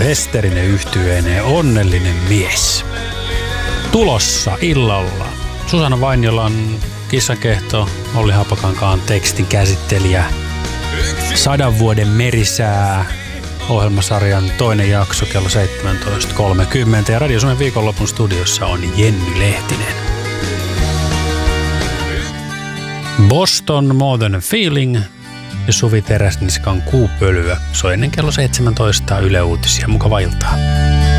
Westerinen yhtyeineen Onnellinen mies. Tulossa illalla Susanna Vainiolan Kissakehto, Olli Haapakankaan tekstin käsittelijä, 100 vuoden merisää ohjelmasarjan toinen jakso kello 17.30 ja Radio Suomen viikonlopun studiossa on Jenny Lehtinen. Boston More Than a Feeling ja Suvi Teräsniskan Kuupölyä soi ennen kello 17 Yle Uutisia. Mukavaa iltaa.